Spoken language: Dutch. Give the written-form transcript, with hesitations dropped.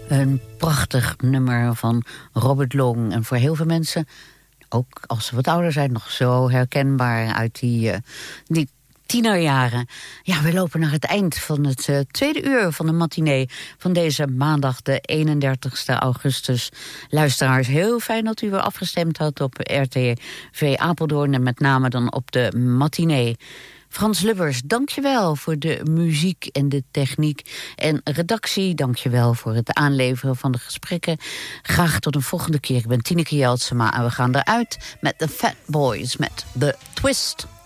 Een prachtig nummer van Robert Long. En voor heel veel mensen, ook als ze wat ouder zijn, nog zo herkenbaar uit die tienerjaren. Ja, we lopen naar het eind van het tweede uur van de matinee van deze maandag, de 31 augustus. Luisteraars, heel fijn dat u weer afgestemd had op RTV Apeldoorn en met name dan op de matinee. Frans Lubbers, dankjewel voor de muziek en de techniek. En redactie, dankjewel voor het aanleveren van de gesprekken. Graag tot een volgende keer. Ik ben Tineke Jeltsema en we gaan eruit met de Fat Boys met The Twist.